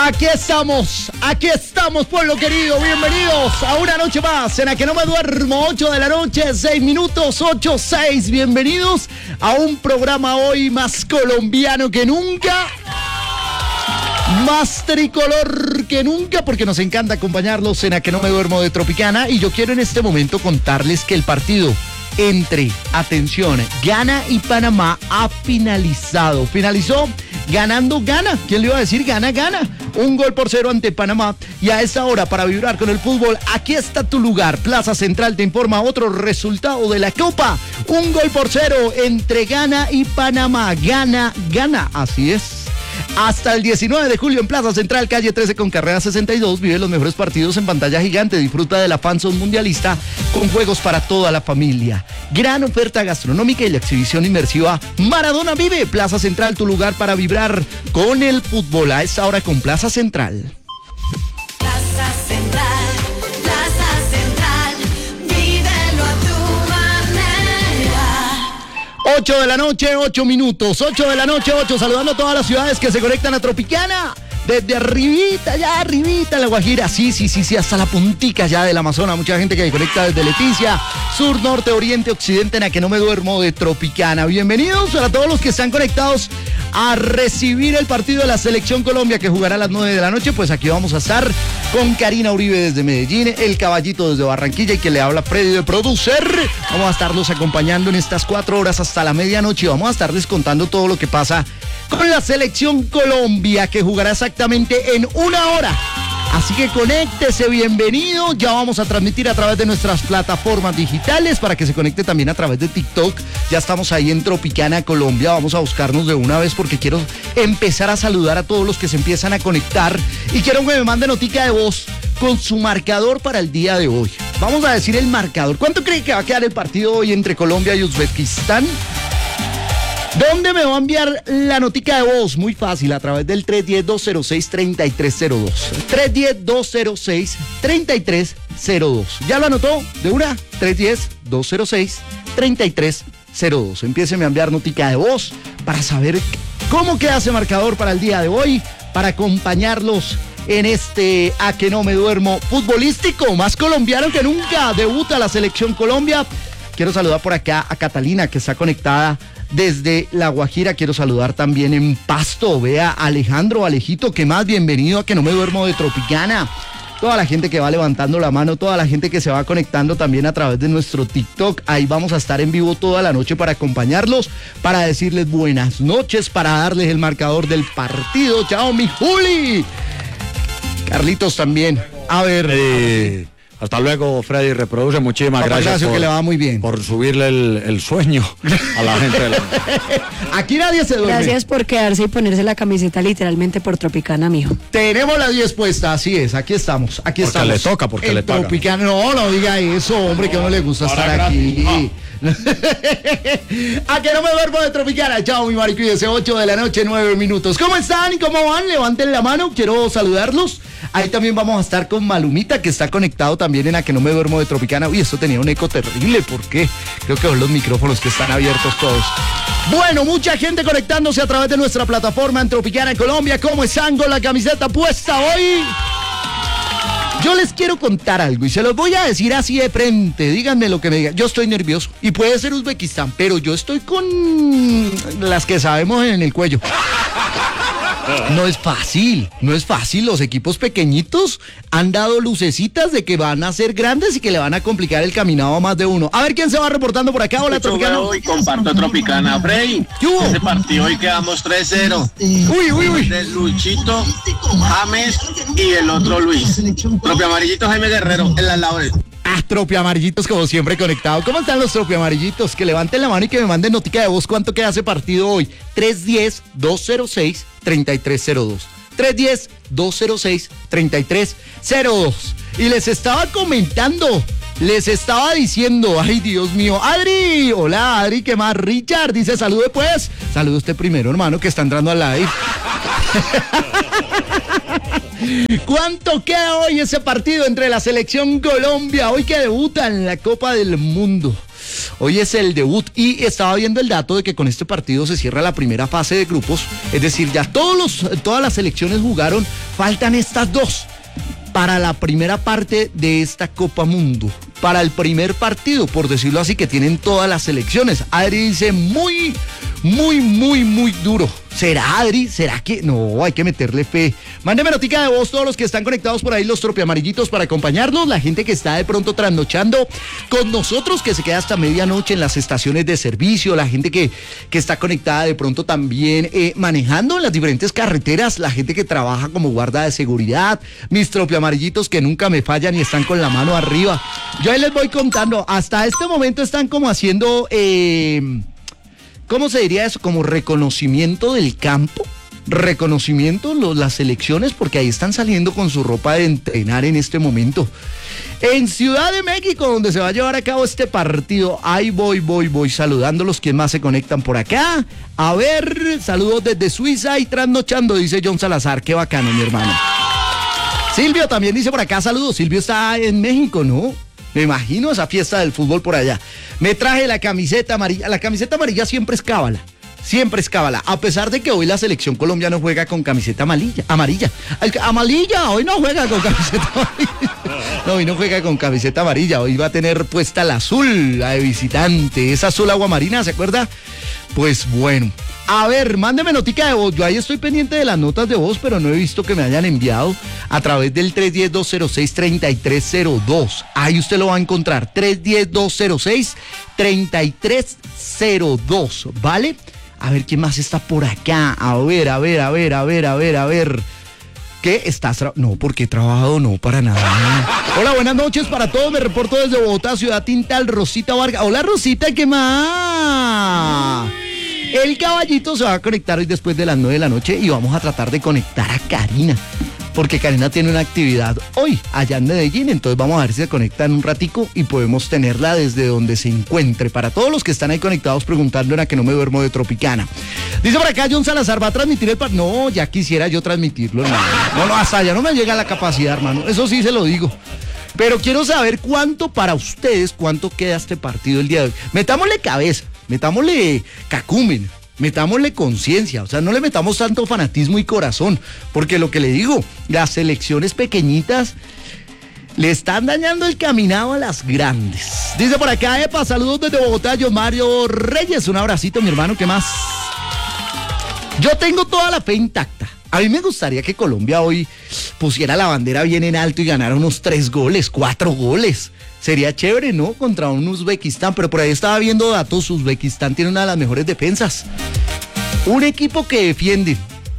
Aquí estamos, pueblo querido, bienvenidos a una noche más en la que no me duermo, 8 de la noche, 6 minutos, 8:06, bienvenidos a un programa hoy más colombiano que nunca, más tricolor que nunca, porque nos encanta acompañarlos en la que no me duermo de Tropicana, y yo quiero en este momento contarles que el partido entre, atención, Ghana y Panamá ha finalizado. Finalizó ganando Ghana. ¿Quién le iba a decir? Ghana. 1-0 ante Panamá. Y a esta hora, para vibrar con el fútbol, aquí está tu lugar. Plaza Central te informa otro resultado de la Copa. 1-0 entre Ghana y Panamá. Gana. Así es. Hasta el 19 de julio en Plaza Central, calle 13 con carrera 62, vive los mejores partidos en pantalla gigante, disfruta de la fanzone mundialista con juegos para toda la familia. Gran oferta gastronómica y la exhibición inmersiva Maradona Vive. Plaza Central, tu lugar para vibrar con el fútbol. A esta hora con Plaza Central. Plaza Central, vívelo a tu manera. 8 de la noche, 8 minutos, 8 de la noche, 8, saludando a todas las ciudades que se conectan a Tropicana, desde arribita, ya arribita en La Guajira, sí, hasta la puntica ya del Amazonas, mucha gente que se conecta desde Leticia, sur, norte, oriente, occidente, en la que no me duermo de Tropicana. Bienvenidos a todos los que están conectados a recibir el partido de la Selección Colombia que jugará a las 9 de la noche, pues aquí vamos a estar con Karina Uribe desde Medellín, el Caballito desde Barranquilla y que le habla Freddy de Producer. Vamos a estarlos acompañando en estas 4 horas hasta la medianoche y vamos a estarles contando todo lo que pasa con la Selección Colombia que jugará exactamente en 1 hora. Así que conéctese, bienvenido. Ya vamos a transmitir a través de nuestras plataformas digitales para que se conecte también a través de TikTok. Ya estamos ahí en Tropicana Colombia. Vamos a buscarnos de una vez porque quiero empezar a saludar a todos los que se empiezan a conectar y quiero que me mande notica de voz con su marcador para el día de hoy. Vamos a decir el marcador. ¿Cuánto cree que va a quedar el partido hoy entre Colombia y Uzbekistán? ¿Dónde me va a enviar la notica de voz? Muy fácil, a través del 310-206-3302. 310-206-3302. ¿Ya lo anotó? ¿De una? 310-206-3302. Empiéceme a enviar notica de voz para saber cómo queda ese marcador para el día de hoy, para acompañarlos en este A que no me duermo futbolístico, más colombiano que nunca. Debuta la Selección Colombia. Quiero saludar por acá a Catalina, que está conectada desde La Guajira. Quiero saludar también en Pasto, vea, Alejandro, Alejito, que más, bienvenido a que no me duermo de Tropicana. Toda la gente que va levantando la mano, toda la gente que se va conectando también a través de nuestro TikTok. Ahí vamos a estar en vivo toda la noche para acompañarlos, para decirles buenas noches, para darles el marcador del partido. Chao, mi Juli. Carlitos también. A ver. Hasta luego, Freddy Reproduce. Muchísimas gracias que le va muy bien por subirle el sueño a la gente. Aquí nadie se duerme. Gracias por quedarse y ponerse la camiseta literalmente por Tropicana, mijo. Tenemos la 10 puesta, así es, aquí estamos. Porque le toca, porque le toca. Tropicana, no diga eso, hombre, que no le gusta estar aquí. A que no me duermo de Tropicana. Chao, mi marico, y ese 8 de la noche, 9 minutos. ¿Cómo están y cómo van? Levanten la mano, quiero saludarlos. Ahí también vamos a estar con Malumita, que está conectado también en A que no me duermo de Tropicana. Uy, esto tenía un eco terrible, ¿por qué? Creo que son los micrófonos que están abiertos todos. Bueno, mucha gente conectándose a través de nuestra plataforma en Tropicana en Colombia. ¿Cómo están con la camiseta puesta hoy? Yo les quiero contar algo y se los voy a decir así de frente. Díganme lo que me digan. Yo estoy nervioso y puede ser Uzbekistán, pero yo estoy con las que sabemos en el cuello. No es fácil. Los equipos pequeñitos han dado lucecitas de que van a ser grandes y que le van a complicar el caminado a más de uno. A ver quién se va reportando por acá. Hola, Tropicana. Hoy comparto Tropicana. Frey, ese partido hoy quedamos 3-0. Uy. De Luchito, James y el otro Luis. Propio amarillito Jaime Guerrero en las labores. Tropiamarillitos, como siempre, conectado. ¿Cómo están los tropiamarillitos? Que levanten la mano y que me manden notica de voz. ¿Cuánto queda ese partido hoy? 310-206-3302. 310-206-3302. Y les estaba comentando, les estaba diciendo, ay, Dios mío, Adri, hola, Adri, ¿qué más? Richard dice, salude pues. Salude usted primero, hermano, que está entrando al live. ¿Cuánto queda hoy ese partido entre la Selección Colombia, hoy que debuta en la Copa del Mundo? Hoy es el debut y estaba viendo el dato de que con este partido se cierra la primera fase de grupos, es decir, ya todas las selecciones jugaron, faltan estas dos para la primera parte de esta Copa Mundo, para el primer partido, por decirlo así, que tienen todas las selecciones. Adri dice muy duro. ¿Será, Adri? ¿Será que? No, hay que meterle fe. Mándeme notica de voz todos los que están conectados por ahí, los tropiamarillitos, para acompañarnos, la gente que está de pronto trasnochando con nosotros, que se queda hasta medianoche en las estaciones de servicio, la gente que está conectada de pronto también manejando en las diferentes carreteras, la gente que trabaja como guarda de seguridad, mis tropiamarillitos que nunca me fallan y están con la mano arriba. Yo ahí les voy contando, hasta este momento están como haciendo... ¿cómo se diría eso? Como reconocimiento del campo, las selecciones, porque ahí están saliendo con su ropa de entrenar en este momento. En Ciudad de México, donde se va a llevar a cabo este partido, ahí voy saludándolos. ¿Quién más se conectan por acá? A ver, saludos desde Suiza y trasnochando, dice John Salazar. Qué bacano, mi hermano. Silvio también dice por acá, saludos. Silvio está en México, ¿no? Me imagino esa fiesta del fútbol por allá. Me traje la camiseta amarilla. La camiseta amarilla siempre es cábala. Siempre es cábala. A pesar de que hoy la selección Colombia no juega con camiseta amarilla. Amarilla, hoy no juega con camiseta amarilla. No, hoy no juega con camiseta amarilla. Hoy va a tener puesta la azul, la de visitante. Esa azul aguamarina, ¿se acuerda? Pues bueno. A ver, mándeme notica de voz. Yo ahí estoy pendiente de las notas de voz, pero no he visto que me hayan enviado a través del 310-206-3302. Ahí usted lo va a encontrar. 310-206-3302, ¿vale? A ver, ¿quién más está por acá? A ver. ¿Qué? No, porque he trabajado, no, para nada. Hola, buenas noches para todos. Me reporto desde Bogotá, Ciudad Tintal, Rosita Vargas. Hola, Rosita, ¿qué más? El caballito se va a conectar hoy después de las 9 de la noche y vamos a tratar de conectar a Karina, porque Karina tiene una actividad hoy allá en Medellín, entonces vamos a ver si se conecta en un ratico y podemos tenerla desde donde se encuentre. Para todos los que están ahí conectados preguntando a que no me duermo de Tropicana. Dice por acá John Salazar, ¿va a transmitir el partido? No, ya quisiera yo transmitirlo, hermano. No, hasta allá no me llega la capacidad, hermano, eso sí se lo digo. Pero quiero saber cuánto queda este partido el día de hoy. Metámosle cabeza, metámosle cacumen, metámosle conciencia, o sea, no le metamos tanto fanatismo y corazón, porque lo que le digo, las selecciones pequeñitas le están dañando el caminado a las grandes. Dice por acá, epa, saludos desde Bogotá, yo Mario Reyes, un abracito, mi hermano, ¿qué más? Yo tengo toda la fe intacta. A mí me gustaría que Colombia hoy pusiera la bandera bien en alto y ganara unos 4 goles. Sería chévere, ¿no? Contra un Uzbekistán, pero por ahí estaba viendo datos, Uzbekistán tiene una de las mejores defensas. Un equipo que defiende.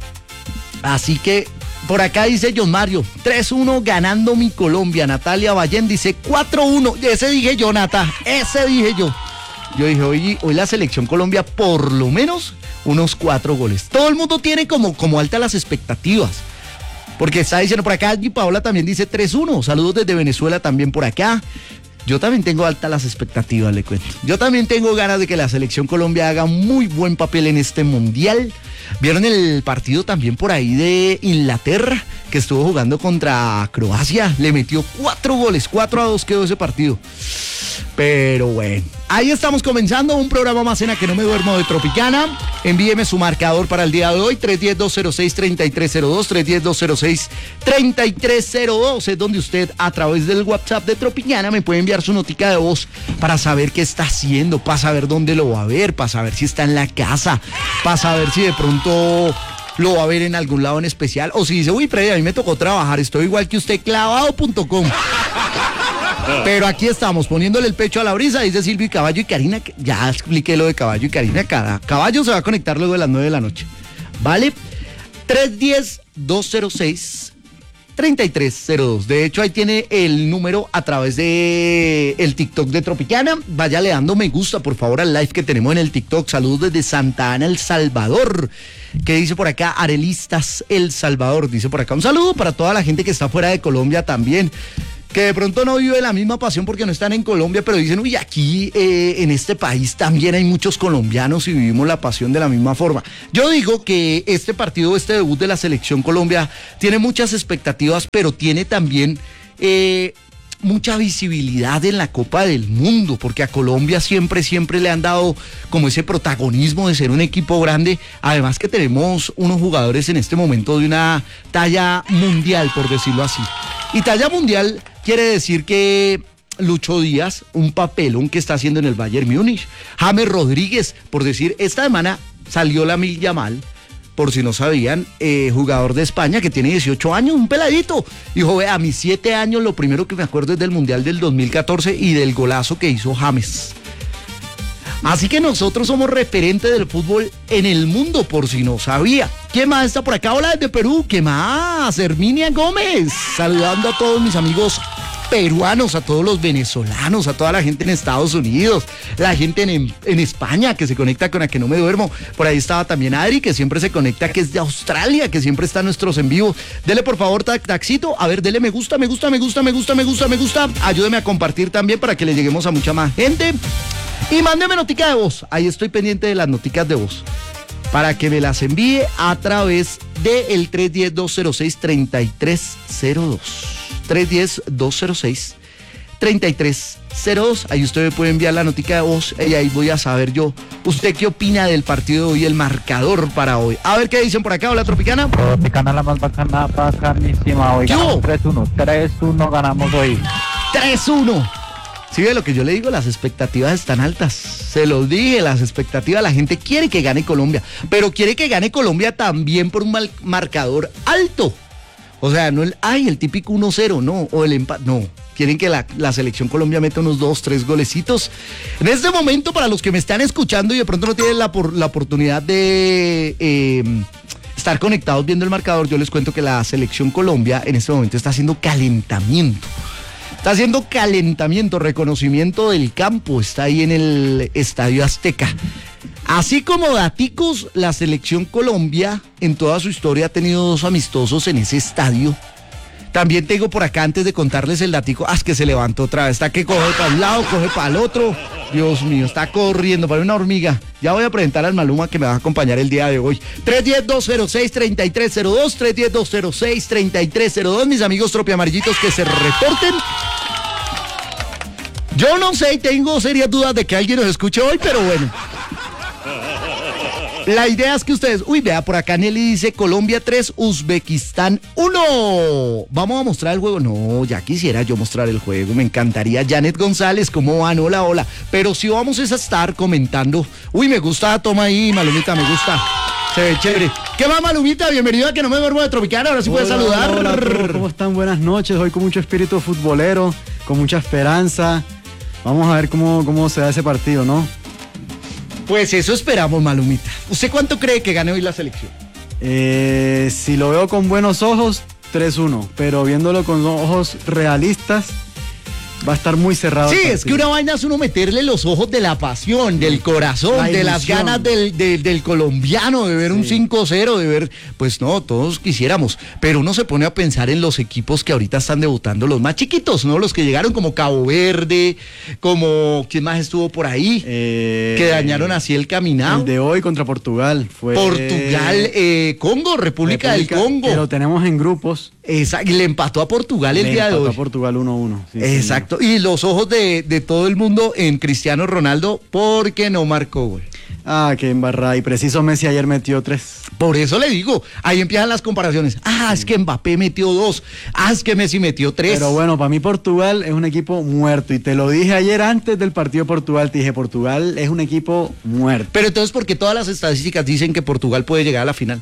Así que, por acá dice John Mario, 3-1 ganando mi Colombia. Natalia Ballén dice 4-1. Ese dije yo, Nata, ese dije yo. Yo dije, hoy la selección Colombia por lo menos unos 4 goles. Todo el mundo tiene como altas las expectativas. Porque está diciendo por acá, y Paola también dice 3-1. Saludos desde Venezuela también por acá. Yo también tengo altas las expectativas, le cuento. Yo también tengo ganas de que la selección Colombia haga muy buen papel en este mundial. ¿Vieron el partido también por ahí de Inglaterra, que estuvo jugando contra Croacia? Le metió 4 goles, 4-2 quedó ese partido. Pero bueno, ahí estamos comenzando un programa más en A que no me duermo de Tropicana. Envíeme su marcador para el día de hoy, 310-206-3302, 310-206-3302, es donde usted a través del WhatsApp de Tropicana me puede enviar su notica de voz para saber qué está haciendo, para saber dónde lo va a ver, para saber si está en la casa, para saber si de pronto lo va a ver en algún lado en especial, o si dice, uy, Freddy, a mí me tocó trabajar, estoy igual que usted, clavado.com. Pero aquí estamos, poniéndole el pecho a la brisa, dice Silvio y Caballo y Karina, ya expliqué lo de Caballo y Karina, Caballo se va a conectar luego de las 9 de la noche, ¿vale? 310-206-3302, de hecho ahí tiene el número a través de el TikTok de Tropicana, váyale dando me gusta por favor al live que tenemos en el TikTok, saludos desde Santa Ana, El Salvador. ¿Qué dice por acá? Arelistas, El Salvador, dice por acá, un saludo para toda la gente que está fuera de Colombia también, que de pronto no vive la misma pasión porque no están en Colombia, pero dicen, uy, aquí en este país también hay muchos colombianos y vivimos la pasión de la misma forma. Yo digo que este partido, este debut de la selección Colombia, tiene muchas expectativas, pero tiene también mucha visibilidad en la Copa del Mundo, porque a Colombia siempre le han dado como ese protagonismo de ser un equipo grande, además que tenemos unos jugadores en este momento de una talla mundial, por decirlo así. Y talla mundial quiere decir que Lucho Díaz, un papelón que está haciendo en el Bayern Múnich, James Rodríguez, por decir, esta semana salió Lamine Yamal, por si no sabían, jugador de España que tiene 18 años, un peladito. Dijo, a mis 7 años lo primero que me acuerdo es del Mundial del 2014 y del golazo que hizo James. Así que nosotros somos referentes del fútbol en el mundo, por si no sabía. ¿Quién más está por acá? Hola desde Perú. ¿Qué más? Herminia Gómez. Saludando a todos mis amigos peruanos, a todos los venezolanos, a toda la gente en Estados Unidos, la gente en España que se conecta con la que no me duermo. Por ahí estaba también Adri, que siempre se conecta, que es de Australia, que siempre está en nuestros en vivo. Dele por favor taxito, a ver, dele me gusta. Ayúdeme a compartir también para que le lleguemos a mucha más gente. Y mándeme notica de voz, ahí estoy pendiente de las noticas de voz, para que me las envíe a través del 310-206-3302. 310-206-3302. Ahí usted me puede enviar la notica de voz y ahí voy a saber yo, ¿usted qué opina del partido de hoy, el marcador para hoy? A ver qué dicen por acá. Hola, Tropicana. Tropicana la más bacana, bacanísima. Hoy ganamos 3-1. 3-1 ganamos hoy. 3-1. Sí, ve lo que yo le digo, las expectativas están altas. Se los dije, las expectativas, la gente quiere que gane Colombia, pero quiere que gane Colombia también por un marcador alto. O sea, no el típico 1-0, no, o el empate, no. Quieren que la selección Colombia meta unos 2-3 golecitos. En este momento, para los que me están escuchando y de pronto no tienen la oportunidad de estar conectados viendo el marcador, yo les cuento que la selección Colombia en este momento está haciendo calentamiento. Está haciendo calentamiento, reconocimiento del campo, está ahí en el Estadio Azteca. Así como daticos, la selección Colombia en toda su historia ha tenido 2 amistosos en ese estadio. También tengo por acá, antes de contarles el datico, es que se levantó otra vez, está que coge para un lado, coge para el otro. Dios mío, está corriendo para una hormiga. Ya voy a presentar al Maluma que me va a acompañar el día de hoy. 310-206-3302, 310-206-3302, mis amigos tropiamarillitos que se reporten. Yo no sé y tengo serias dudas de que alguien nos escuche hoy, pero bueno. La idea es que ustedes... vea, por acá Nelly dice Colombia 3, Uzbekistán 1. ¿Vamos a mostrar el juego? No, ya quisiera yo mostrar el juego. Me encantaría. Janet González, ¿cómo van? Hola. Pero si vamos a estar comentando... me gusta, toma ahí, Malumita, me gusta. Se ve chévere. ¿Qué más, Malumita? Bienvenido a Que No Me Duermo de Tropicana. Ahora sí puedes saludar. Hola, ¿cómo están? Buenas noches. Hoy con mucho espíritu futbolero, con mucha esperanza. Vamos a ver cómo se da ese partido, ¿no? Pues eso esperamos, Malumita. ¿Usted cuánto cree que gane hoy la selección? Si lo veo con buenos ojos, 3-1. Pero viéndolo con ojos realistas, va a estar muy cerrado. Sí, es que una vaina es uno meterle los ojos de la pasión, del corazón, de las ganas del colombiano, de ver un 5-0, de ver, pues no, todos quisiéramos, pero uno se pone a pensar en los equipos que ahorita están debutando, los más chiquitos, ¿no? Los que llegaron como Cabo Verde, como, ¿quién más estuvo por ahí? Que dañaron así el caminado. El de hoy contra Portugal fue... Portugal, Congo, República del Congo. Que lo tenemos en grupos. Exacto, y le empató a Portugal el día de hoy. Le empató a Portugal 1-1. Sí, exacto, y los ojos de todo el mundo en Cristiano Ronaldo porque no marcó gol. Qué embarrada, y preciso Messi ayer metió 3. Por eso le digo, ahí empiezan las comparaciones. Es que Mbappé metió 2, es que Messi metió 3. Pero bueno, para mí Portugal es un equipo muerto, y te lo dije ayer antes del partido de Portugal, te dije, Portugal es un equipo muerto. Pero entonces, ¿por qué todas las estadísticas dicen que Portugal puede llegar a la final?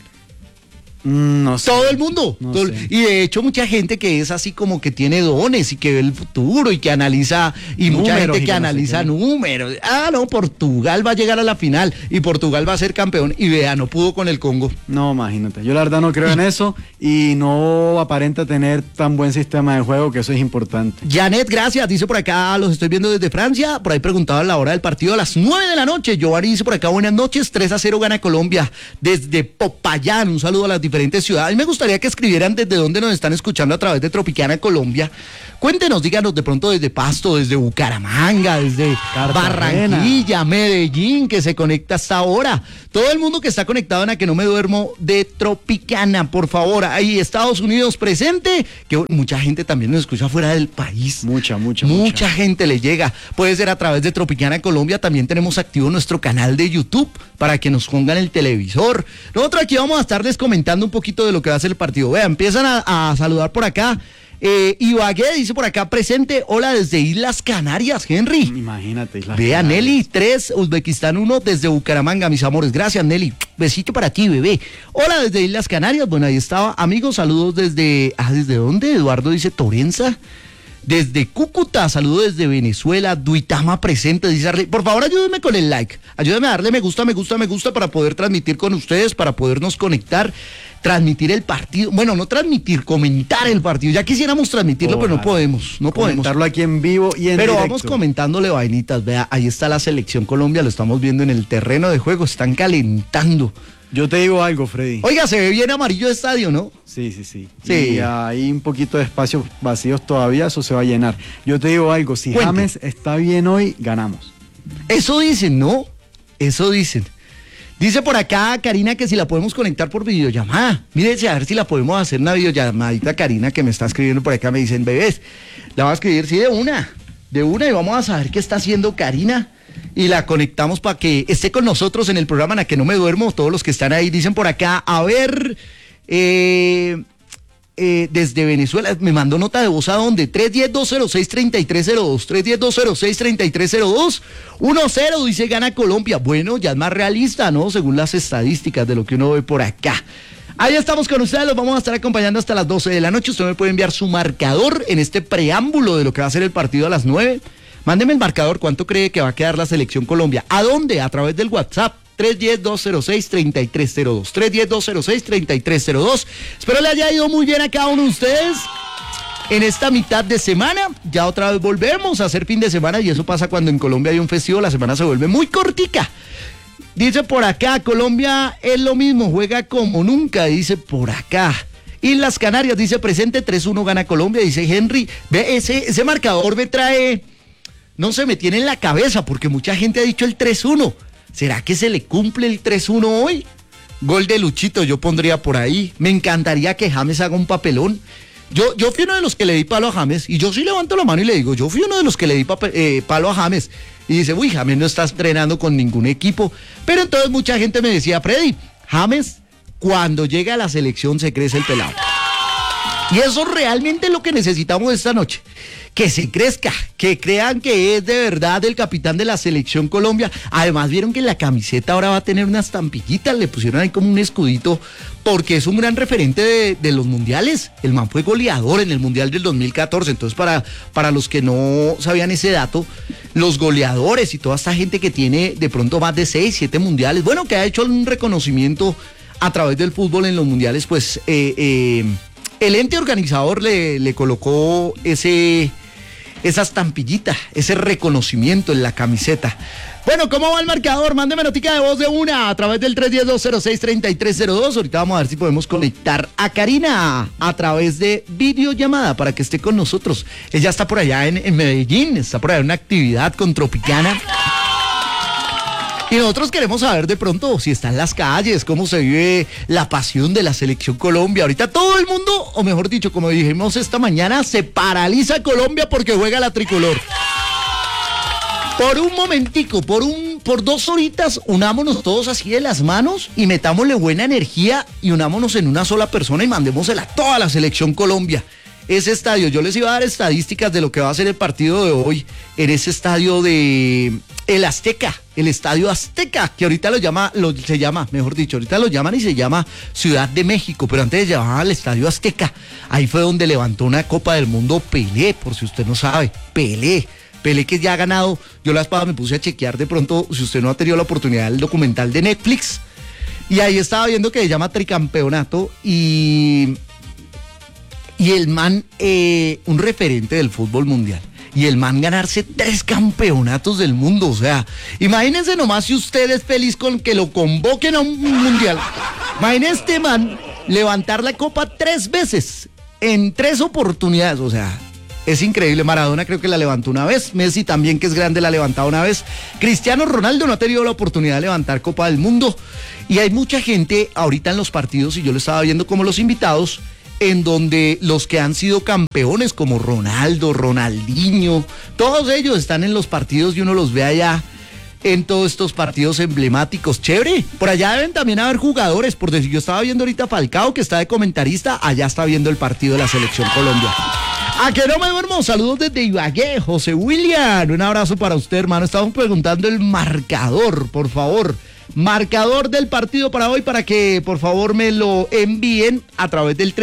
No sé. Todo el mundo. No sé. Y de hecho mucha gente que es así como que tiene dones y que ve el futuro y que analiza, y mucha gente que analiza números. No, Portugal va a llegar a la final y Portugal va a ser campeón, y vea, no pudo con el Congo. No, imagínate. Yo la verdad no creo en eso, y no aparenta tener tan buen sistema de juego, que eso es importante. Janet, gracias. Dice por acá, los estoy viendo desde Francia. Por ahí preguntaba la hora del partido a las 9 de la noche. Giovanni dice por acá, buenas noches, 3-0 gana Colombia desde Popayán. Un saludo a las diferentes diferentes ciudades. Me gustaría que escribieran desde dónde nos están escuchando a través de Tropicana Colombia. Cuéntenos, díganos de pronto desde Pasto, desde Bucaramanga, desde Cartagena, Barranquilla, Medellín, que se conecta hasta ahora. Todo el mundo que está conectado en A Que No Me Duermo de Tropicana, por favor. Ahí Estados Unidos presente, que mucha gente también nos escucha fuera del país. Mucha gente le llega. Puede ser a través de Tropicana Colombia. También tenemos activo nuestro canal de YouTube para que nos pongan el televisor. Nosotros aquí vamos a estarles comentando un poquito de lo que va a ser el partido. Vean, empiezan a saludar por acá. Ibagué dice por acá presente, hola desde Islas Canarias, Henry. Imagínate, Islas Vea, Canarias. Nelly, 3, Uzbekistán 1 desde Bucaramanga, mis amores. Gracias, Nelly. Besito para ti, bebé. Hola desde Islas Canarias. Bueno, ahí estaba. Amigos, saludos desde... ¿desde dónde? Eduardo dice Torenza. Desde Cúcuta, saludos desde Venezuela. Duitama presente, dice Arley. Por favor, ayúdenme con el like. Ayúdenme a darle me gusta para poder transmitir con ustedes, para podernos conectar, transmitir el partido. Bueno, no transmitir, comentar el partido. Ya quisiéramos transmitirlo, pero no podemos. No podemos. Comentarlo aquí en vivo y en Pero directo. vamos comentándole vainitas. Vea, ahí está la selección Colombia, lo estamos viendo en el terreno de juego. Están calentando. Yo te digo algo, Freddy. Oiga, se ve bien amarillo el estadio, ¿no? Sí. Sí. Y hay un poquito de espacios vacíos todavía, eso se va a llenar. Yo te digo algo, si Cuente. James está bien hoy, ganamos. Eso dicen, ¿no? Eso dicen. Dice por acá Karina que si la podemos conectar por videollamada. Mírense a ver si la podemos hacer una videollamadita. Karina que me está escribiendo por acá, me dicen, bebés, la va a escribir, sí, de una, y vamos a saber qué está haciendo Karina. Y la conectamos para que esté con nosotros en el programa en A Que No Me Duermo. Todos los que están ahí dicen por acá, a ver, desde Venezuela, me mandó nota de voz a dónde, 310-206-3302, 310-206-3302, 1-0 dice gana Colombia. Bueno, ya es más realista, ¿no? Según las estadísticas de lo que uno ve por acá. Ahí estamos con ustedes, los vamos a estar acompañando hasta las 12 de la noche. Usted me puede enviar su marcador en este preámbulo de lo que va a ser el partido a las 9. Mándeme el marcador, ¿cuánto cree que va a quedar la selección Colombia? ¿A dónde? A través del WhatsApp, 310-206-3302, 310-206-3302. Espero le haya ido muy bien a cada uno de ustedes en esta mitad de semana. Ya otra vez volvemos a hacer fin de semana y eso pasa cuando en Colombia hay un festivo, la semana se vuelve muy cortica. Dice por acá, Colombia es lo mismo, juega como nunca, dice por acá. Islas Canarias dice presente, 3-1 gana Colombia, dice Henry. Ve, ese marcador me trae... No se me tiene en la cabeza porque mucha gente ha dicho el 3-1. ¿Será que se le cumple el 3-1 hoy? Gol de Luchito yo pondría por ahí. Me encantaría que James haga un papelón. Yo fui uno de los que le di palo a James y yo sí levanto la mano y le digo, yo fui uno de los que le di palo a James. Y dice, uy, James no está entrenando con ningún equipo. Pero entonces mucha gente me decía, Freddy, James cuando llega a la selección se crece el pelado. Y eso realmente es lo que necesitamos esta noche. Que se crezca, que crean que es de verdad el capitán de la selección Colombia. Además vieron que la camiseta ahora va a tener unas estampillitas, le pusieron ahí como un escudito, porque es un gran referente de los mundiales. El man fue goleador en el mundial del 2014, entonces para los que no sabían ese dato, los goleadores y toda esta gente que tiene de pronto más de 6, 7 mundiales, bueno, que ha hecho un reconocimiento a través del fútbol en los mundiales, pues el ente organizador le colocó esa estampillita, ese reconocimiento en la camiseta. Bueno, ¿cómo va el marcador? Mándeme notica de voz de una a través del 310-206-3302. Ahorita vamos a ver si podemos conectar a Karina a través de videollamada para que esté con nosotros. Ella está por allá en Medellín, está por allá en una actividad con Tropicana. Y nosotros queremos saber de pronto si está en las calles, cómo se vive la pasión de la selección Colombia. Ahorita todo el mundo, o mejor dicho, como dijimos esta mañana, se paraliza Colombia porque juega la tricolor. Por un momentico, por 2 horitas, unámonos todos así de las manos y metámosle buena energía y unámonos en una sola persona y mandémosela a toda la selección Colombia. Ese estadio, yo les iba a dar estadísticas de lo que va a ser el partido de hoy en ese estadio de el Azteca, el Estadio Azteca, que ahorita ahorita lo llaman y se llama Ciudad de México, pero antes se llamaba el Estadio Azteca. Ahí fue donde levantó una Copa del Mundo Pelé, por si usted no sabe, Pelé que ya ha ganado. Yo la espada me puse a chequear de pronto, si usted no ha tenido la oportunidad, el documental de Netflix, y ahí estaba viendo que se llama Tricampeonato y el man, un referente del fútbol mundial. Y el man ganarse 3 campeonatos del mundo. O sea, imagínense nomás si usted es feliz con que lo convoquen a un mundial. Imagínense este man levantar la copa 3 veces, en 3 oportunidades, o sea, es increíble. Maradona creo que la levantó una vez, Messi también, que es grande, la ha levantado una vez. Cristiano Ronaldo no ha tenido la oportunidad de levantar Copa del Mundo. Y hay mucha gente ahorita en los partidos, y yo lo estaba viendo como los invitados, en donde los que han sido campeones como Ronaldo, Ronaldinho, todos ellos están en los partidos y uno los ve allá en todos estos partidos emblemáticos. Chévere. Por allá deben también haber jugadores, por decir, yo estaba viendo ahorita a Falcao, que está de comentarista, allá está viendo el partido de la Selección Colombia. A que no me duermo, saludos desde Ibagué, José William, un abrazo para usted, hermano. Estamos preguntando el marcador, por favor. Marcador del partido para hoy, para que por favor me lo envíen a través del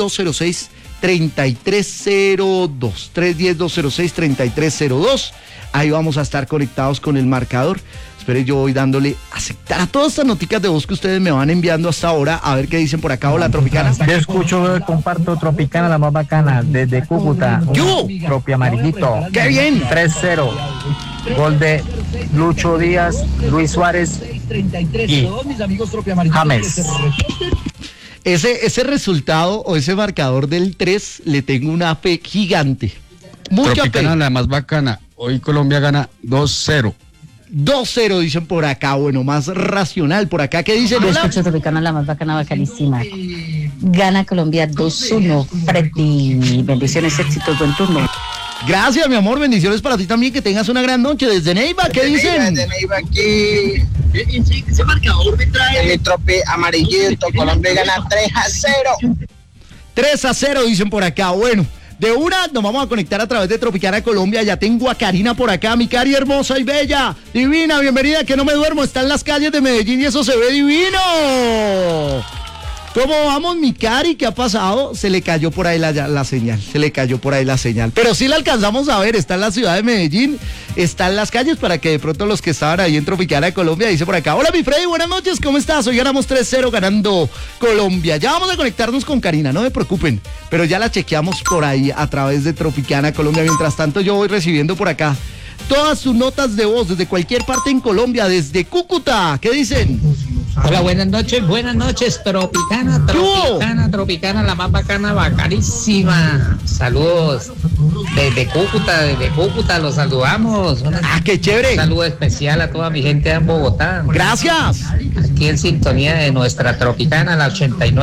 310-206-3302. 310-206-3302. Ahí vamos a estar conectados con el marcador. Espere, yo voy dándole aceptar a todas estas noticas de voz que ustedes me van enviando hasta ahora, a ver qué dicen por acá. Hola, Tropicana. Yo escucho, comparto Tropicana, la más bacana, desde Cúcuta. ¡Yo! Propio Amarillito. ¡Qué bien! 3-0. Gol de Lucho Díaz, Luis Suárez y James. Ese resultado o ese marcador del 3 le tengo una fe gigante. Mucha Tropicana, fe. la más bacana. Hoy Colombia gana 2-0. 2-0 dicen por acá, bueno, más racional por acá. ¿Qué dicen? Yo Hola. escucho Tropicana, la más bacana, bacanísima. Gana Colombia 2-1. Freddy, bendiciones, éxitos, buen turno. Gracias, mi amor, bendiciones para ti también, que tengas una gran noche. Desde Neiva, ¿qué dicen? Desde Neiva aquí. Ese marcador me trae. El tropi amarillito, Colombia gana 3-0. 3-0 dicen por acá, bueno. De una nos vamos a conectar a través de Tropicana Colombia. Ya tengo a Karina por acá, mi Cari hermosa y bella, divina, bienvenida, que no me duermo, está en las calles de Medellín y eso se ve divino. ¿Cómo vamos, mi Cari? ¿Qué ha pasado? Se le cayó por ahí la señal, pero sí la alcanzamos a ver, está en la ciudad de Medellín, está en las calles, para que de pronto los que estaban ahí en Tropicana Colombia, dice por acá, hola mi Freddy, buenas noches, ¿cómo estás? Hoy ganamos 3-0 ganando Colombia. Ya vamos a conectarnos con Karina, no me preocupen, pero ya la chequeamos por ahí a través de Tropicana Colombia. Mientras tanto yo voy recibiendo por acá todas sus notas de voz desde cualquier parte en Colombia, desde Cúcuta, ¿qué dicen? Hola, buenas noches, Tropicana, la más bacana, bacanísima. Saludos desde Cúcuta, los saludamos. ¡Qué chévere! Un saludo especial a toda mi gente en Bogotá. ¡Gracias! Aquí en sintonía de nuestra Tropicana, la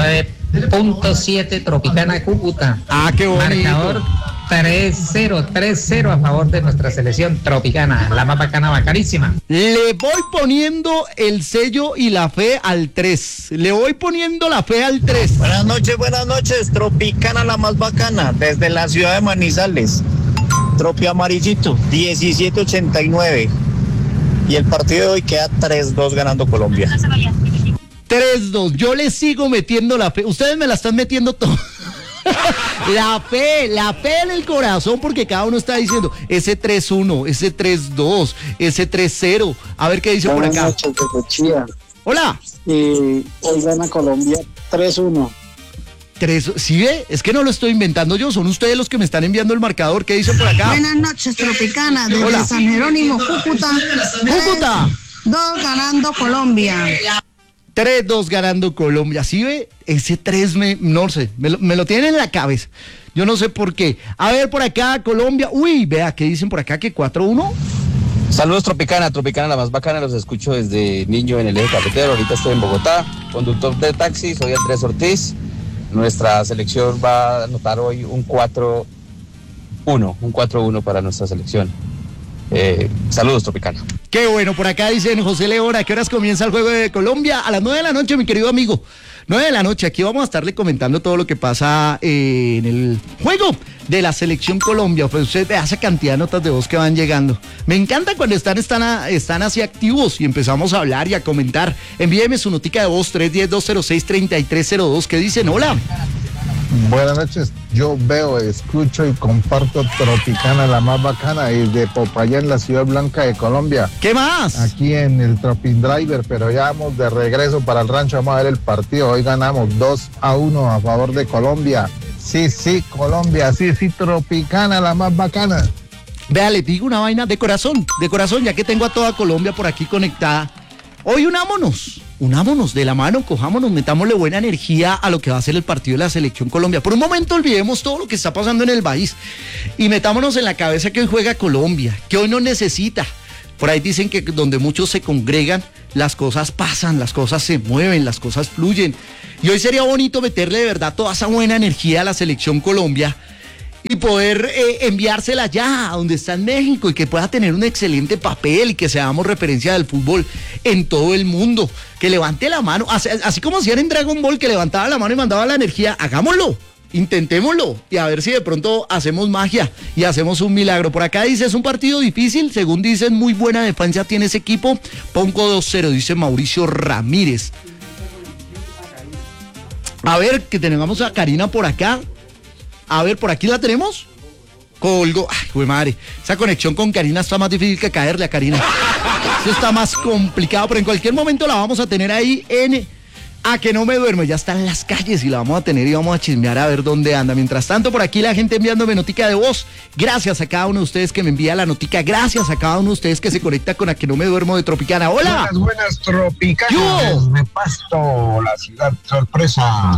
89.7 Tropicana Cúcuta. ¡Qué bonito! Marcador 3-0 a favor de nuestra selección Tropicana, la más bacana, bacanísima. Le voy poniendo el sello y la fe al 3. Le voy poniendo la fe al 3. Buenas noches, Tropicana, la más bacana, desde la ciudad de Manizales. Tropi amarillito, 17-89. Y el partido de hoy queda 3-2 ganando Colombia. 3-2. Yo le sigo metiendo la fe. Ustedes me la están metiendo todo. La fe en el corazón, porque cada uno está diciendo ese 3-1, ese 3-2, ese 3-0. A ver qué dice por acá. Buenas noches, desde Chía. Hola. Hoy gana Colombia 3-1. ¿Sí ve? Es que no lo estoy inventando yo, son ustedes los que me están enviando el marcador. ¿Qué dicen por acá? Buenas noches, Tropicana, desde Hola. San Jerónimo, Cúcuta. 2 ganando Colombia. 3-2 ganando Colombia. ¿Sí ve? Ese 3 no sé, me lo tienen en la cabeza. Yo no sé por qué. A ver, por acá, Colombia. Uy, vea, ¿qué dicen por acá? ¿Que 4-1? Saludos Tropicana, la más bacana, los escucho desde niño en el eje cafetero. Ahorita estoy en Bogotá, conductor de taxi, soy Andrés Ortiz. Nuestra selección va a anotar hoy un 4-1 para nuestra selección. Saludos Tropicana. Qué bueno, por acá dicen José León, ¿a qué horas comienza el juego de Colombia? A las 9 de la noche, mi querido amigo. 9 de la noche, aquí vamos a estarle comentando todo lo que pasa en el juego de la Selección Colombia. Pues usted ve esa cantidad de notas de voz que van llegando. Me encanta cuando están así activos y empezamos a hablar y a comentar. Envíeme su notica de voz 310-206-3302. ¿Qué dicen? Hola. Buenas noches, yo veo, escucho y comparto Tropicana, la más bacana, desde Popayán, en la Ciudad Blanca de Colombia. ¿Qué más? Aquí en el Tropin Driver, pero ya vamos de regreso para el rancho, vamos a ver el partido. Hoy ganamos 2-1 a favor de Colombia. Sí, Colombia, sí, Tropicana, la más bacana. Vea, le digo una vaina de corazón, ya que tengo a toda Colombia por aquí conectada. Hoy unámonos de la mano, cojámonos, metámosle buena energía a lo que va a ser el partido de la Selección Colombia. Por un momento olvidemos todo lo que está pasando en el país y metámonos en la cabeza que hoy juega Colombia, que hoy no necesita. Por ahí dicen que donde muchos se congregan, las cosas pasan, las cosas se mueven, las cosas fluyen. Y hoy sería bonito meterle de verdad toda esa buena energía a la Selección Colombia y poder enviársela ya a donde está en México y que pueda tener un excelente papel y que seamos referencia del fútbol en todo el mundo. Que levante la mano, así como hacían en Dragon Ball, que levantaba la mano y mandaba la energía. Hagámoslo, intentémoslo y a ver si de pronto hacemos magia y hacemos un milagro. Por acá dice, es un partido difícil, según dicen, muy buena defensa tiene ese equipo. Pongo 2-0, dice Mauricio Ramírez. A ver, que tengamos a Karina por acá. A ver, por aquí la tenemos. Colgo. Ay, güey madre. Esa conexión con Karina está más difícil que caerle a Karina. Eso está más complicado, pero en cualquier momento la vamos a tener ahí en A Que No Me Duermo. Ya está en las calles y la vamos a tener y vamos a chismear a ver dónde anda. Mientras tanto, por aquí la gente enviándome notica de voz. Gracias a cada uno de ustedes que me envía la notica. Gracias a cada uno de ustedes que se conecta con A Que No Me Duermo de Tropicana. ¡Hola! Buenas Tropicanas. Desde Pasto, la ciudad sorpresa.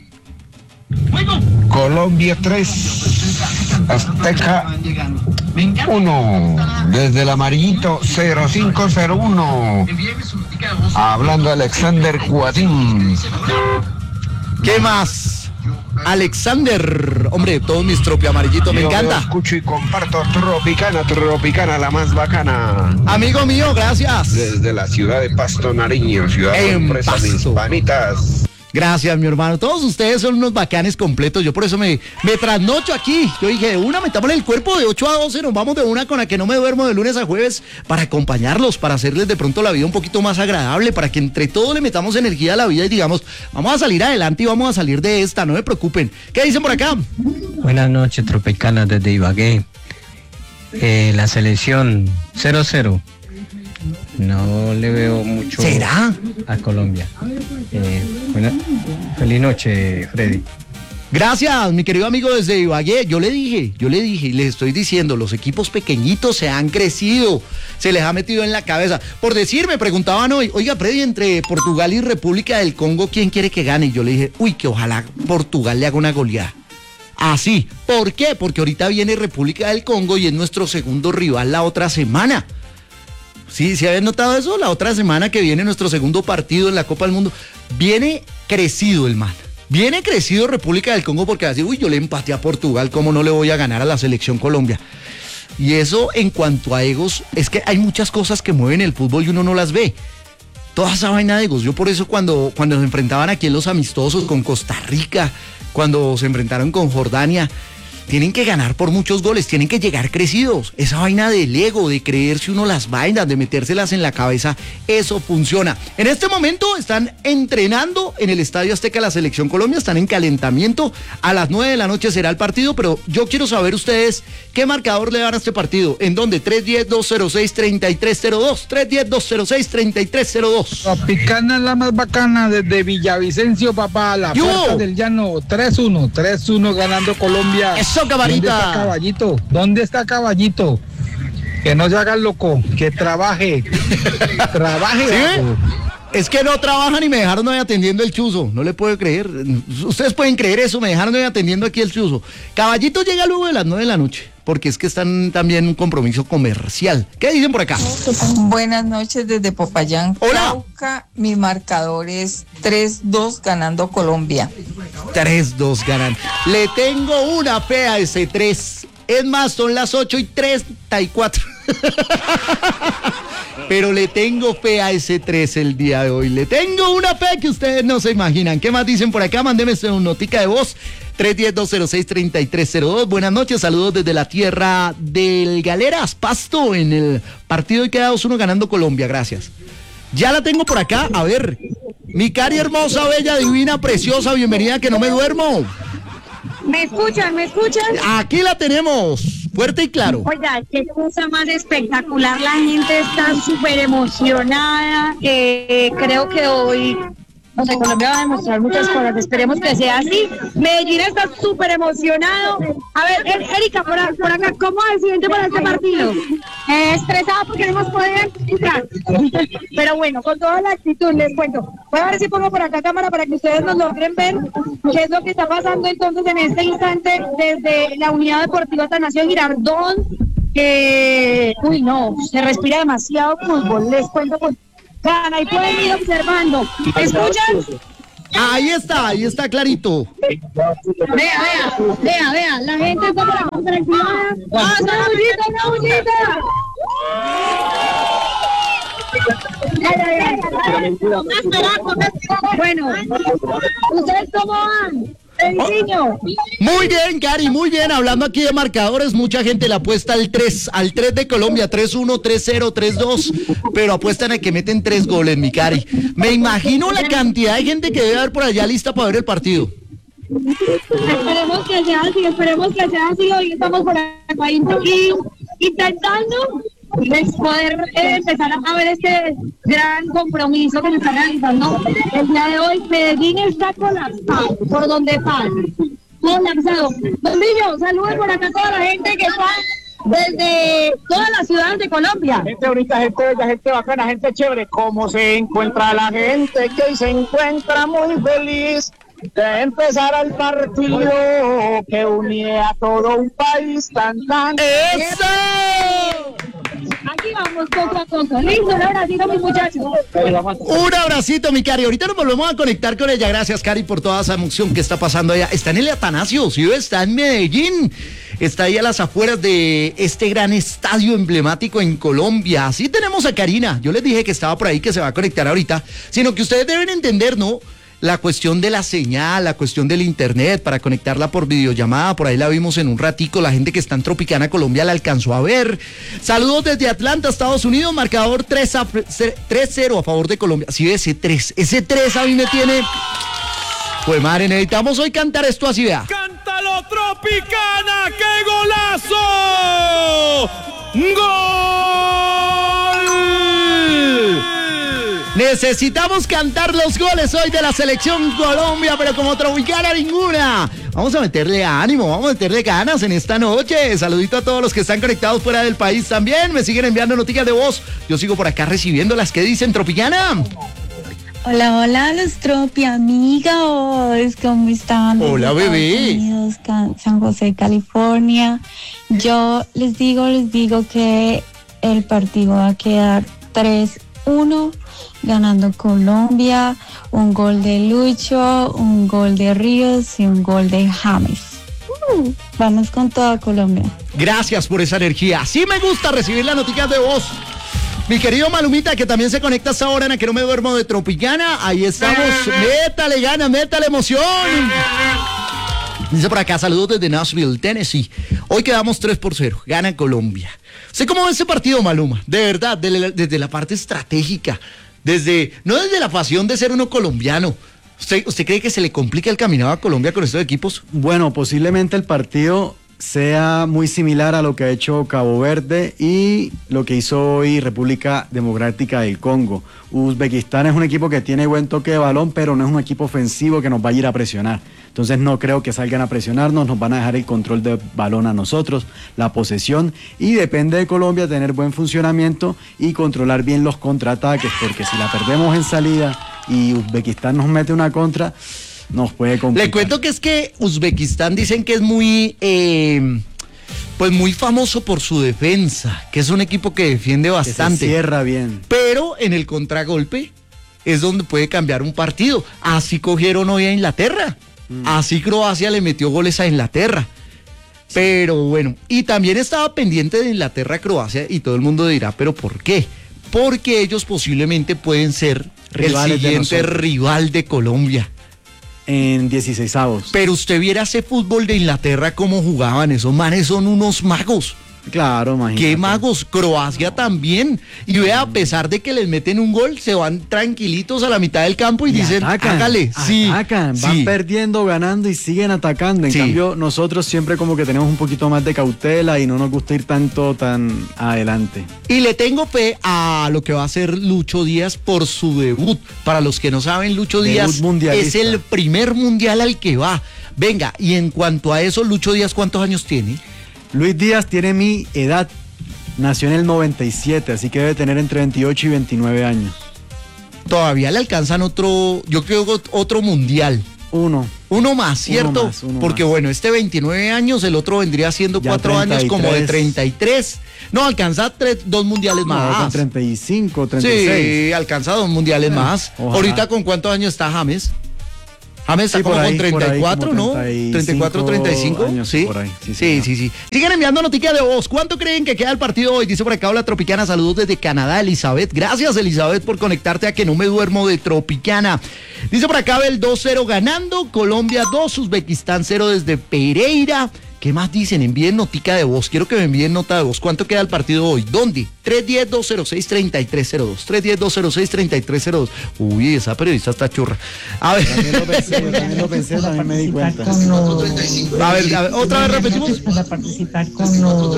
Colombia 3, Azteca 1, desde el amarillito 0501, hablando Alexander Cuadín. ¿Qué más? Alexander, hombre, todos mis tropi amarillitos, me encanta. Escucho y comparto Tropicana, la más bacana. Amigo mío, gracias. Desde la ciudad de Pasto, Nariño, ciudad sorpresa, mis panitas. Gracias, mi hermano. Todos ustedes son unos bacanes completos. Yo por eso me trasnocho aquí. Yo dije, de una, metámosle el cuerpo de 8 a 12. Nos vamos de una con A Que No Me Duermo de lunes a jueves para acompañarlos, para hacerles de pronto la vida un poquito más agradable, para que entre todos le metamos energía a la vida y digamos, vamos a salir adelante y vamos a salir de esta. No se preocupen. ¿Qué dicen por acá? Buenas noches, Tropicanas, desde Ibagué. La selección 0-0. No le veo mucho. ¿Será? A Colombia. Feliz noche, Freddy. Gracias, mi querido amigo desde Ibagué. Yo le dije, y les estoy diciendo, los equipos pequeñitos se han crecido, se les ha metido en la cabeza. Por decir, me preguntaban hoy, oiga, Freddy, entre Portugal y República del Congo, ¿quién quiere que gane? Y yo le dije, que ojalá Portugal le haga una goleada. Así. ¿Por qué? Porque ahorita viene República del Congo y es nuestro segundo rival la otra semana. Sí, ¿sí habían notado eso? La otra semana que viene nuestro segundo partido en la Copa del Mundo. Viene crecido el man. Viene crecido República del Congo porque va a decir, yo le empaté a Portugal, ¿cómo no le voy a ganar a la Selección Colombia? Y eso en cuanto a egos, es que hay muchas cosas que mueven el fútbol y uno no las ve. Toda esa vaina de egos. Yo por eso cuando se enfrentaban aquí en los amistosos con Costa Rica, cuando se enfrentaron con Jordania, tienen que ganar por muchos goles, tienen que llegar crecidos. Esa vaina del ego, de creerse uno las vainas, de metérselas en la cabeza, eso funciona. En este momento están entrenando en el Estadio Azteca la Selección Colombia, están en calentamiento. A las 9 de la noche será el partido, pero yo quiero saber ustedes qué marcador le dan a este partido. ¿En dónde? 310-206-3302. 310-206-3302. Tropicana la más bacana desde Villavicencio, papá, la puerta del llano. 3-1 ganando Colombia. Eso, cabarita. ¿Dónde está Caballito? Que no se haga loco, que trabaje. Trabaje. ¿Sí? Es que no trabajan y me dejaron hoy atendiendo el chuzo. No le puedo creer. Ustedes pueden creer eso, me dejaron hoy atendiendo aquí el chuzo. Caballito llega luego de las 9 de la noche, porque es que están también en un compromiso comercial. ¿Qué dicen por acá? Buenas noches desde Popayán. Hola. Cauca, mi marcador es 3-2 ganando Colombia. 3-2 ganan. Le tengo una fe a ese 3. Es más, son las 8:34. Pero le tengo fe a ese 3 el día de hoy. Le tengo una fe que ustedes no se imaginan. ¿Qué más dicen por acá? Mándeme una notica de voz. 310-206-3302. Buenas noches, saludos desde la tierra del Galeras, Pasto, en el partido y queda 2-1 ganando Colombia. Gracias. Ya la tengo por acá. A ver, mi Cari hermosa, bella, divina, preciosa, bienvenida, que no me duermo. ¿Me escuchan? Aquí la tenemos, fuerte y claro. Oiga, qué cosa más espectacular, la gente está súper emocionada, creo que hoy donde Colombia va a demostrar muchas cosas. Esperemos que sea así. Medellín está súper emocionado. A ver, Erika, por acá, ¿cómo se siente para este partido? Estresada porque no hemos podido entrar. Pero bueno, con toda la actitud, les cuento. Voy a ver si pongo por acá cámara para que ustedes nos logren ver qué es lo que está pasando entonces en este instante desde la Unidad Deportiva Atanasio Girardot. Uy, no, se respira demasiado fútbol. Les cuento con gana y pueden ir observando. ¿Escuchan? Ahí está clarito. Vea, la gente está por la contracción. ¡Ah, una bullita! Bueno, ¿ustedes cómo van? Muy bien, Cari, muy bien. Hablando aquí de marcadores, mucha gente le apuesta al 3 de Colombia, 3-1, 3-0, 3-2, pero apuestan a que meten 3 goles, mi Cari. Me imagino la cantidad de gente que debe haber por allá lista para ver el partido. Esperemos que sea así. Hoy estamos por acá intentando poder empezar a ver este gran compromiso que se está realizando el día de hoy. Medellín está colapsado por donde pasa, colapsado. Don Millo, saludos por acá a toda la gente que está desde todas las ciudades de Colombia. Gente bonita, gente bella, gente bacana, gente chévere. ¿Cómo se encuentra la gente que hoy se encuentra muy feliz de empezar el partido que unía a todo un país tan ¡Eso! Aquí vamos poco a poco. Listo, un abracito, mis muchachos. Un abracito, mi Cari. Ahorita nos volvemos a conectar con ella. Gracias, Cari, por toda esa emoción que está pasando allá. Está en el Atanasio, ¿sí? Está en Medellín. Está ahí a las afueras de este gran estadio emblemático en Colombia. Así tenemos a Karina. Yo les dije que estaba por ahí, que se va a conectar ahorita. Sino que ustedes deben entender, ¿no? La cuestión de la señal, la cuestión del internet para conectarla por videollamada, por ahí la vimos en un ratico, la gente que está en Tropicana Colombia la alcanzó a ver. Saludos desde Atlanta, Estados Unidos, marcador 3-0 a favor de Colombia. Sí, ese 3 a mí me tiene... Pues madre, necesitamos hoy cantar esto así, vea. ¡Cántalo, Tropicana! ¡Qué golazo! ¡Gol! Necesitamos cantar los goles hoy de la selección Colombia, pero como Tropicana ninguna. Vamos a meterle ánimo, vamos a meterle ganas en esta noche. Saludito a todos los que están conectados fuera del país también. Me siguen enviando noticias de voz. Yo sigo por acá recibiendo las que dicen Tropicana. Hola, los Tropi amigos, ¿cómo están? Hola, bebé. Unidos, San José, California. Yo les digo que el partido va a quedar 3-1. Ganando Colombia, un gol de Lucho, un gol de Ríos y un gol de James. Vamos con toda Colombia. Gracias por esa energía. Así me gusta recibir las noticias de voz. Mi querido Malumita, que también se conecta hasta ahora en la que no me duermo de Tropicana. Ahí estamos. Métale ganas, métale emoción. Dice por acá, saludos desde Nashville, Tennessee. Hoy quedamos 3-0. Gana Colombia. ¿Sé cómo ve ese partido, Maluma? De verdad, desde la parte estratégica. No desde la pasión de ser uno colombiano. ¿Usted cree que se le complica el camino a Colombia con estos equipos? Bueno, posiblemente el partido sea muy similar a lo que ha hecho Cabo Verde y lo que hizo hoy República Democrática del Congo. Uzbekistán es un equipo que tiene buen toque de balón, pero no es un equipo ofensivo que nos va a ir a presionar. Entonces no creo que salgan a presionarnos, nos van a dejar el control de balón a nosotros, la posesión, y depende de Colombia tener buen funcionamiento y controlar bien los contraataques, porque si la perdemos en salida y Uzbekistán nos mete una contra, nos puede complicar. Le cuento que es que Uzbekistán dicen que es muy muy famoso por su defensa, que es un equipo que defiende bastante. Que se cierra bien. Pero en el contragolpe es donde puede cambiar un partido. Así cogieron hoy a Inglaterra. Así Croacia le metió goles a Inglaterra. Pero bueno, y también estaba pendiente de Inglaterra-Croacia y todo el mundo dirá, ¿pero por qué? Porque ellos posiblemente pueden ser rivales, el siguiente rival de Colombia. En 16avos. Pero usted viera ese fútbol de Inglaterra, cómo jugaban, esos manes son unos magos. Claro, imagínate. Qué magos, Croacia también. Y vea, a pesar de que les meten un gol, se van tranquilitos a la mitad del campo y dicen, hágale. Sí, Atacan, sí. van perdiendo, ganando y siguen atacando. En Sí. cambio, nosotros siempre como que tenemos un poquito más de cautela y no nos gusta ir tan adelante. Y le tengo fe a lo que va a hacer Lucho Díaz por su debut. Para los que no saben, Lucho Debut Díaz mundialista. es el primer mundial al que va. Venga, y en cuanto a eso, Lucho Díaz, ¿cuántos años tiene? Luis Díaz tiene mi edad, nació en el 97, así que debe tener entre 28 y 29 años. Todavía le alcanzan otro, yo creo otro mundial. Uno más, ¿cierto? Uno porque más. bueno, este 29 años, el otro vendría siendo Ya 4 años como de 33. 33. No, alcanza 2 mundiales No, más. con 35, 36. Sí, alcanza 2 mundiales más. ojalá. Ahorita, ¿con cuántos años está James? James está Sí, como por ahí, con por ahí, 34, como ¿no? 34, 35. años, Sí, por ahí, sí, sí, sí, sí. Siguen enviando noticias de voz. ¿Cuánto creen que queda el partido hoy? Dice por acá, hola Tropicana, saludos desde Canadá, Elizabeth. Gracias, Elizabeth, por conectarte a Que No Me Duermo de Tropicana. Dice por acá, el 2-0 ganando, Colombia 2, Uzbekistán 0 desde Pereira. ¿Qué más dicen? Envíen notica de voz. Quiero que me envíen nota de voz. ¿Cuánto queda el partido hoy? ¿Dónde? 310-206-3302. 310-206-3302. Uy, esa periodista está churra. A ver. También lo pensé, también me di cuenta. A ver, otra vez repetimos. Para participar con lo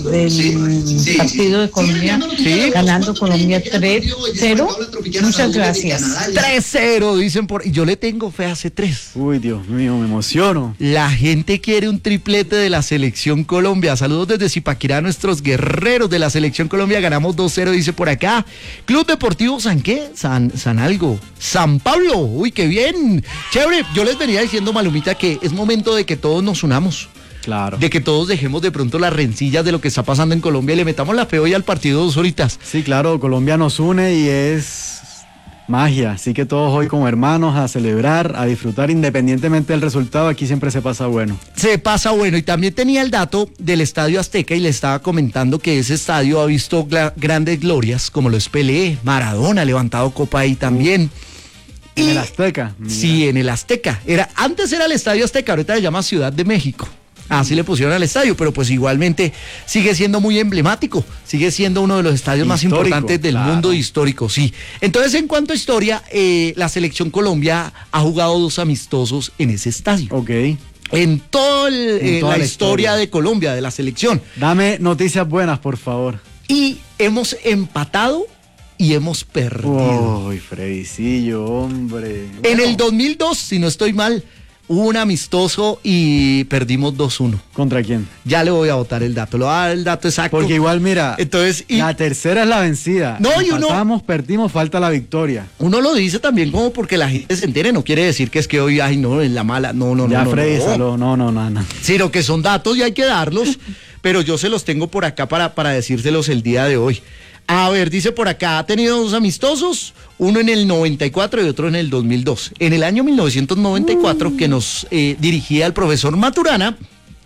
del partido de Colombia, ganando Colombia 3-0. Muchas gracias. 3-0, dicen por... Y yo le tengo fe hace 3. Uy, Dios mío, me emociono. La gente quiere un triplete de la Selección Colombia. Saludos desde Zipaquirá a nuestros guerreros de la Selección Colombia. Ganamos 2-0, dice por acá. Club Deportivo San ¿qué? San algo. San Pablo. Uy, qué bien. Chévere. Yo les venía diciendo, Malumita, que es momento de que todos nos unamos. Claro. De que todos dejemos de pronto las rencillas de lo que está pasando en Colombia y le metamos la fe hoy al partido 2 horitas. Sí, claro, Colombia nos une y es magia, así que todos hoy como hermanos a celebrar, a disfrutar independientemente del resultado, aquí siempre se pasa bueno. Se pasa bueno, y también tenía el dato del Estadio Azteca y le estaba comentando que ese estadio ha visto grandes glorias, como lo es Pelé, Maradona ha levantado copa ahí también. En el Azteca. Mira. Sí, en el Azteca. Antes era el Estadio Azteca, ahorita se llama Ciudad de México. Así le pusieron al estadio, pero pues igualmente sigue siendo muy emblemático, sigue siendo uno de los estadios más importantes del mundo, histórico, sí. Entonces, en cuanto a historia, la Selección Colombia ha jugado 2 amistosos en ese estadio. Ok. En toda la historia de Colombia, de la selección. Dame noticias buenas, por favor. Y hemos empatado y hemos perdido. Uy, Fredicillo, hombre. En el 2002, si no estoy mal, hubo un amistoso y perdimos 2-1. ¿Contra quién? Ya le voy a botar el dato, le voy a dar el dato exacto. Porque igual, mira, entonces, la tercera es la vencida. No, y uno... Empatamos, perdimos, falta la victoria. Uno lo dice también como porque la gente se entere, no quiere decir que es que hoy, ay, no, es la mala, no. Ya, no, Freddy, no. No. Sino que son datos y hay que darlos, pero yo se los tengo por acá para decírselos el día de hoy. A ver, dice por acá, ha tenido 2 amistosos, uno en el 94 y otro en el 2002. En el año 1994, que nos dirigía el profesor Maturana,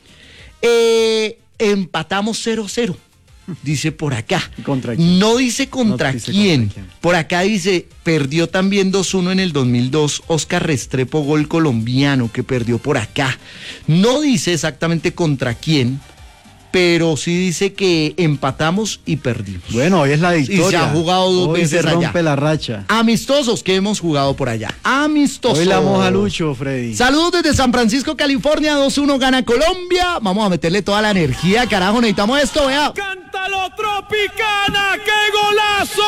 empatamos 0-0, dice por acá. ¿Contra quién? No dice contra quién. Por acá dice, perdió también 2-1 en el 2002, Oscar Restrepo, gol colombiano que perdió por acá. No dice exactamente contra quién, pero sí dice que empatamos y perdimos. Bueno, hoy es la victoria. Y se ha jugado 2 hoy veces se rompe allá. la racha. Amistosos que hemos jugado por allá. Amistosos. Hoy la moja Lucho, Freddy. Saludos desde San Francisco, California. 2-1 gana Colombia. Vamos a meterle toda la energía, carajo. Necesitamos esto, vea. ¡Cántalo, Tropicana! ¡Qué golazo!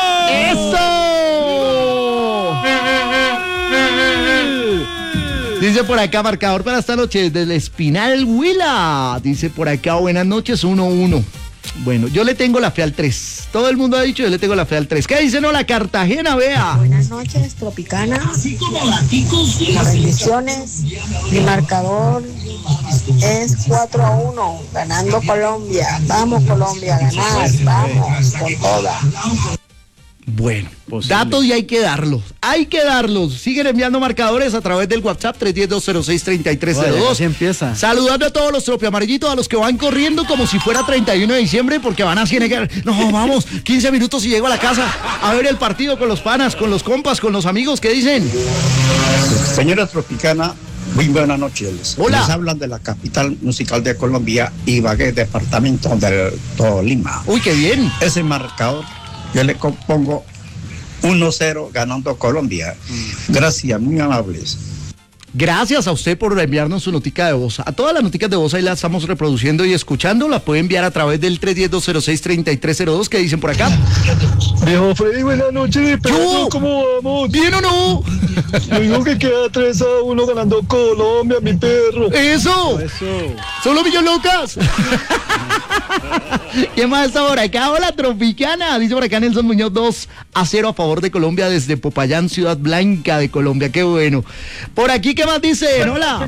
¡Eso! Dice por acá, marcador para esta noche desde el Espinal Huila. Dice por acá, buenas noches, 1-1. Bueno, yo le tengo la fe al 3. Todo el mundo ha dicho, yo le tengo la fe al 3. ¿Qué dice no la Cartagena, vea? Buenas noches, Tropicana. Bendiciones. Mi marcador es 4-1, ganando Colombia. Vamos, Colombia, ganar. Vamos, con toda. Bueno, datos y hay que darlos. Siguen enviando marcadores a través del WhatsApp 310-206-3302. Así empieza. Saludando a todos los tropiamarillitos, a los que van corriendo como si fuera 31 de diciembre porque van a Cinegar. No, vamos, 15 minutos y llego a la casa a ver el partido con los panas, con los compas, con los amigos. ¿Qué dicen? Señora Tropicana, Muy buenas noches. Hola. Les hablan de la capital musical de Colombia, Ibagué, departamento del Tolima. Uy, qué bien. Ese marcador yo le compongo 1-0 ganando Colombia. Gracias, muy amables. Gracias a usted por enviarnos su notica de voz. A todas las noticas de voz ahí las estamos reproduciendo y escuchando. La puede enviar a través del 310-206-3302 que dicen por acá. Viejo Freddy, buenas noches. ¿Yo? ¿Cómo vamos? ¿Bien o no? Yo digo que queda 3-1 ganando Colombia, mi perro. ¡Eso! ¡Solo Millón Locas! ¿Qué más está por acá? Hola, Tropicana. Dice por acá Nelson Muñoz 2-0 a favor de Colombia desde Popayán, Ciudad Blanca de Colombia. Qué bueno. Por aquí, ¿qué más dicen? Hola.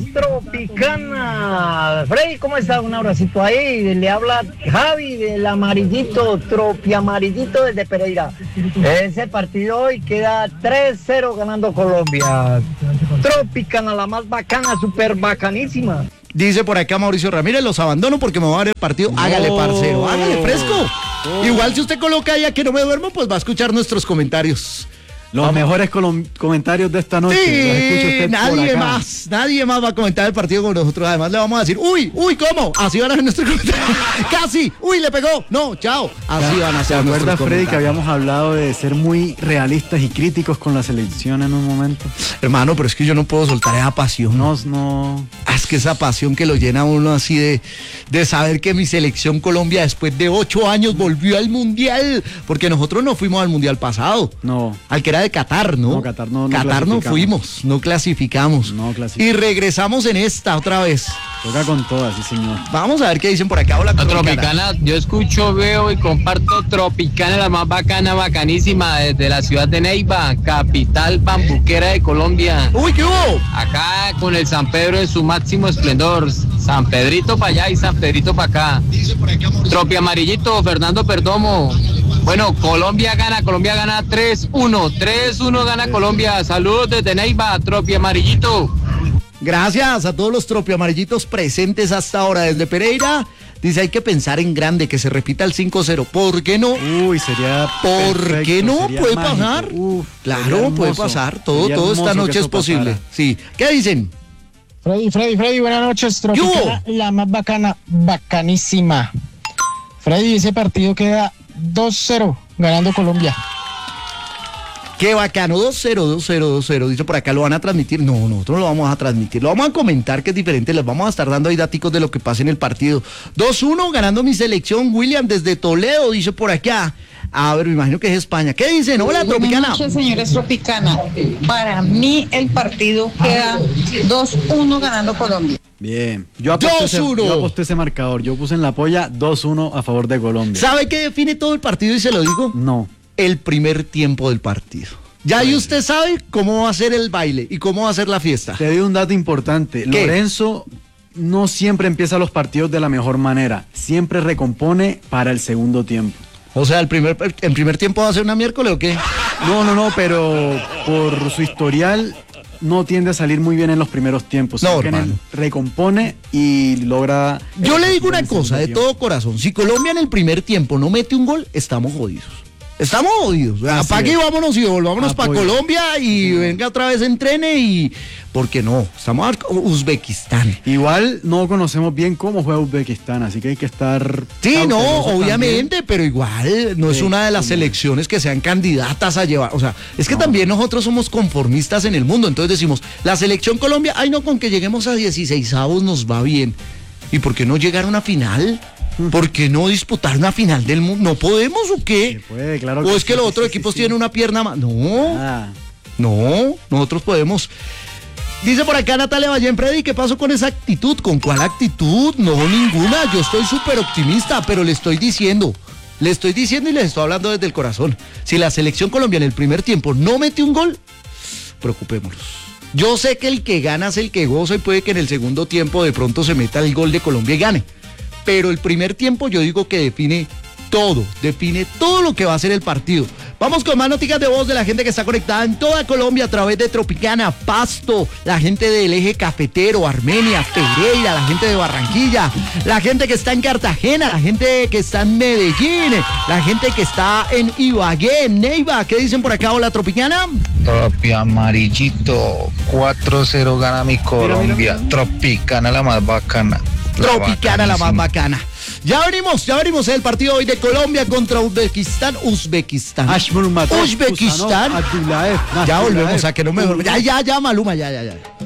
Tropicana. Freddy, ¿cómo está? Un abracito ahí. Le habla Javi del Amarillito, Tropi Amarillito desde Pereira. Ese partido hoy queda 3-0 ganando Colombia. Tropicana, la más bacana, súper bacanísima. Dice por acá Mauricio Ramírez, los abandono porque me va a dar el partido. Hágale, parcero, hágale fresco. Igual si usted coloca ahí a que no me duermo, pues va a escuchar nuestros comentarios. Los mejores comentarios de esta noche. Sí, los escucha usted nadie más va a comentar el partido con nosotros. Además le vamos a decir, uy, ¿cómo? Así van a ser nuestros comentarios. Casi, uy, le pegó. No, chao. Así van a ser nuestros comentarios. ¿Te acuerdas, Freddy, que habíamos hablado de ser muy realistas y críticos con la selección en un momento? Hermano, pero es que yo no puedo soltar esa pasión. No. Es que esa pasión que lo llena a uno así de saber que mi selección Colombia después de 8 años volvió al Mundial. Porque nosotros no fuimos al Mundial pasado. No. Al que era de Qatar, ¿no? No, Qatar no fuimos, no clasificamos. Y regresamos en esta otra vez. Toca con todas, sí señor. Vamos a ver qué dicen por acá. Hola, Tropicana, yo escucho, veo y comparto Tropicana, la más bacana, bacanísima, desde la ciudad de Neiva, capital bambuquera de Colombia. ¡Uy, qué hubo! Acá con el San Pedro en su máximo esplendor. San Pedrito para allá y San Pedrito para acá. Tropi Amarillito, Fernando Perdomo. Bueno, Colombia gana 3-1. 3-1 gana Colombia. Saludos desde Neiva, Tropi Amarillito. Gracias a todos los Tropi Amarillitos presentes hasta ahora desde Pereira. Dice, hay que pensar en grande, que se repita el 5-0. ¿Por qué no? Uy, sería ¿Por perfecto, qué no? sería ¿Puede mágico. pasar? Claro, puede pasar. Todo Sería esta hermoso noche que es eso posible. pasara. Sí. ¿Qué dicen? Freddy, buenas noches. Tropicana, la más bacana, bacanísima. Freddy, ese partido queda 2-0 ganando Colombia. Qué bacano, 2-0. Dice por acá, ¿lo van a transmitir? No, nosotros lo vamos a transmitir. Lo vamos a comentar, que es diferente. Les vamos a estar dando ahí daticos de lo que pasa en el partido. 2-1 ganando mi selección. William desde Toledo, dice por acá. A ver, me imagino que es España. ¿Qué dicen? Hola, Tropicana. Buenas noches, señores Tropicana. Para mí el partido queda 2-1 ganando Colombia. Bien. Yo aposté ese marcador. Yo puse en la polla 2-1 a favor de Colombia. ¿Sabe qué define todo el partido y se lo digo? No. El primer tiempo del partido. Ya ahí usted sabe cómo va a ser el baile y cómo va a ser la fiesta. Te doy un dato importante. ¿Qué? Lorenzo no siempre empieza los partidos de la mejor manera. Siempre recompone para el segundo tiempo. O sea, ¿en primer tiempo va a ser una miércoles o qué? No, pero por su historial no tiende a salir muy bien en los primeros tiempos. No, hermano. hermano. Recompone y logra... Yo le digo una cosa, de todo corazón. Si Colombia en el primer tiempo no mete un gol, estamos jodidos. Estamos jodidos. Apague y vámonos y volvámonos para Colombia y venga otra vez, entrene y... ¿Por qué no? Estamos a Uzbekistán. Igual no conocemos bien cómo juega Uzbekistán, así que hay que estar... Sí, no, obviamente, pero igual no es una de las selecciones que sean candidatas a llevar. O sea, es que también nosotros somos conformistas en el mundo. Entonces decimos, la selección Colombia, ay no, con que lleguemos a 16avos nos va bien. ¿Y por qué no llegar a una final? ¿Por qué no disputar una final del mundo? ¿No podemos o qué? Se puede, claro. ¿O es que los otros equipos tienen una pierna más? No, no, nosotros podemos. Dice por acá Natalia Ballén, Freddy, ¿qué pasó con esa actitud? ¿Con cuál actitud? No, ninguna, yo estoy súper optimista, pero le estoy diciendo y les estoy hablando desde el corazón. Si la selección colombiana en el primer tiempo no mete un gol, preocupémonos. Yo sé que el que gana es el que goza y puede que en el segundo tiempo de pronto se meta el gol de Colombia y gane. Pero el primer tiempo yo digo que define todo lo que va a ser el partido. Vamos con más noticias de voz de la gente que está conectada en toda Colombia a través de Tropicana, Pasto, la gente del eje cafetero, Armenia, Pereira, la gente de Barranquilla, la gente que está en Cartagena, la gente que está en Medellín, la gente que está en Ibagué, en Neiva. ¿Qué dicen por acá? Hola, Tropicana. Tropia amarillito, 4-0 gana mi Colombia. Tropicana la más bacana. Tropicana la más bacana. Ya venimos el partido hoy de Colombia contra Uzbekistán. Ya volvemos a que no me... Ya, Maluma, ya.